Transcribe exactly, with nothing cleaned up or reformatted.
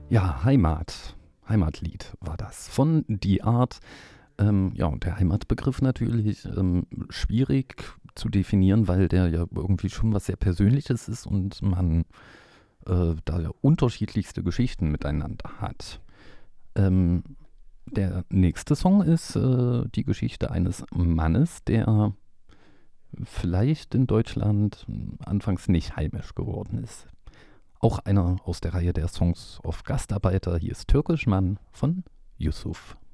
Ja, Heimat. Heimatlied war das von Die Art. Ähm, ja, und der Heimatbegriff natürlich ähm, schwierig zu definieren, weil der ja irgendwie schon was sehr Persönliches ist und man äh, da ja unterschiedlichste Geschichten miteinander hat. Ähm, der nächste Song ist äh, die Geschichte eines Mannes, der vielleicht in Deutschland anfangs nicht heimisch geworden ist. Auch einer aus der Reihe der Songs auf Gastarbeiter. Hier ist Türkisch Mann von Yusuf.